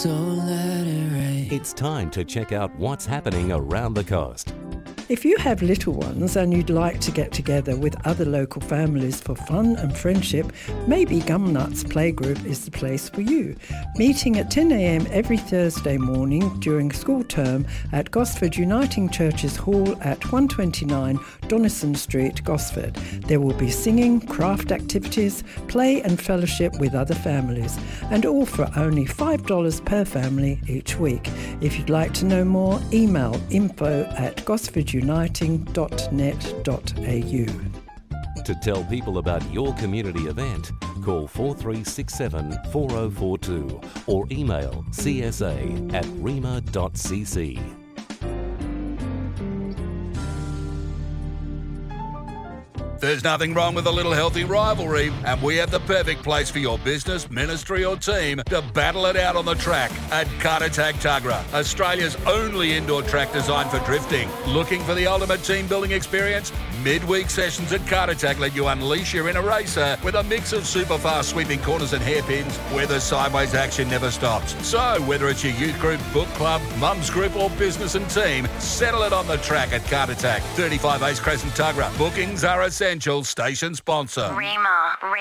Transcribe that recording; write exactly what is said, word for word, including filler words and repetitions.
So let it rain. It's time to check out what's happening around the coast. If you have little ones and you'd like to get together with other local families for fun and friendship, maybe Gumnuts Playgroup is the place for you. Meeting at ten a.m. every Thursday morning during school term at Gosford Uniting Churches Hall at one twenty-nine Donison Street, Gosford. There will be singing, craft activities, play and fellowship with other families, and all for only five dollars per family each week. If you'd like to know more, email info at gosford uniting dot net dot a u. To tell people about your community event, call four three six seven, four oh four two or email c s a at rema dot c c. There's nothing wrong with a little healthy rivalry, and we have the perfect place for your business, ministry or team to battle it out on the track at Kartatag Tuggerah, Australia's only indoor track designed for drifting. Looking for the ultimate team building experience? Midweek sessions at Kartatag let you unleash your inner racer with a mix of super fast sweeping corners and hairpins where the sideways action never stops. So whether it's your youth group, book club, mums group or business and team, settle it on the track at Kartatag, thirty-five Ace Crescent Tuggerah. Bookings are essential. Station sponsor. Rema.